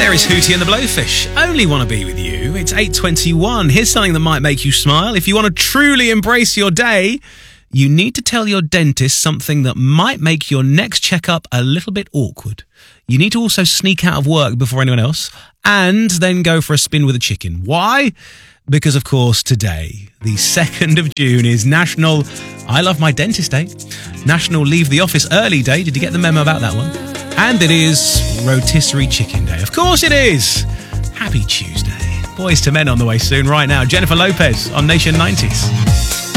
there is Hootie and the Blowfish. Only want to be with you. It's 8:21. Here's something that might make you smile. If you want to truly embrace your day, you need to tell your dentist something that might make your next checkup a little bit awkward. You need to also sneak out of work before anyone else and then go for a spin with a chicken. Why? Because, of course, today, the 2nd of June, is National I Love My Dentist Day, National Leave the Office Early Day. Did you get the memo about that one? And it is Rotisserie Chicken Day. Of course it is. Happy Tuesday. Boys to Men on the way soon. Right now, Jennifer Lopez on Nation 90s.